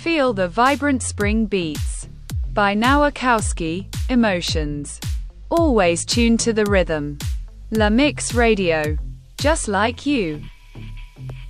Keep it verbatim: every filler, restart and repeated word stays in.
Feel the vibrant spring beats. By Nowakowski, Emotions. Always tuned to the rhythm. La Mix Radio. Just like you.